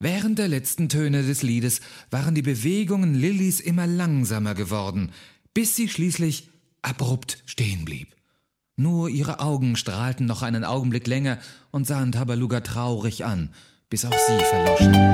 Während der letzten Töne des Liedes waren die Bewegungen Lillys immer langsamer geworden, bis sie schließlich abrupt stehen blieb. Nur ihre Augen strahlten noch einen Augenblick länger und sahen Tabaluga traurig an, bis auch sie verloschen.